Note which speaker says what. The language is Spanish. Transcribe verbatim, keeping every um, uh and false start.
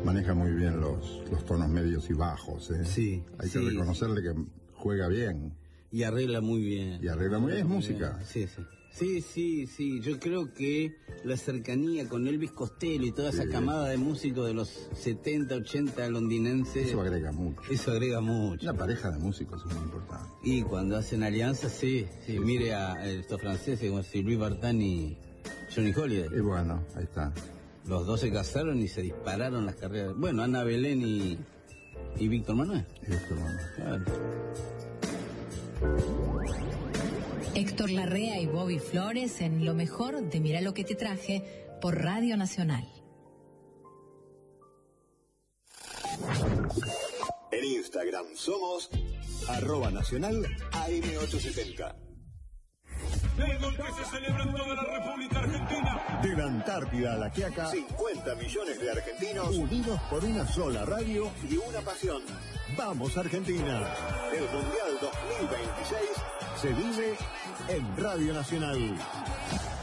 Speaker 1: maneja muy bien los, los tonos medios y bajos, ¿eh?
Speaker 2: Sí.
Speaker 1: Hay
Speaker 2: sí.
Speaker 1: que reconocerle que juega bien.
Speaker 2: Y arregla muy bien.
Speaker 1: Y arregla muy bien, es
Speaker 2: muy
Speaker 1: música.
Speaker 2: Bien. Sí, sí. Sí, sí, sí. Yo creo que la cercanía con Elvis Costello y toda
Speaker 1: Sí.
Speaker 2: esa camada de músicos de los setenta, ochenta londinenses.
Speaker 1: Eso agrega mucho.
Speaker 2: Eso agrega mucho.
Speaker 1: Una pareja de músicos es muy importante.
Speaker 2: Y cuando hacen alianzas, sí. sí.
Speaker 1: Sí,
Speaker 2: Mire a estos franceses como Sylvie Vartan y Johnny Holiday.
Speaker 1: Y bueno, ahí está.
Speaker 2: Los dos se casaron y se dispararon las carreras. Bueno, Ana Belén y, y Víctor Manuel.
Speaker 1: Esto, bueno.
Speaker 2: Claro.
Speaker 3: Héctor Larrea y Bobby Flores en lo mejor de Mira lo que te traje por Radio Nacional.
Speaker 4: En Instagram somos arroba nacional A M ochocientos setenta.
Speaker 5: Fútbol que se celebra en toda la República Argentina.
Speaker 4: De la Antártida a la Quiaca, cincuenta millones de argentinos unidos por una sola radio y una pasión. ¡Vamos Argentina! El Mundial dos mil veintiséis se vive en Radio Nacional.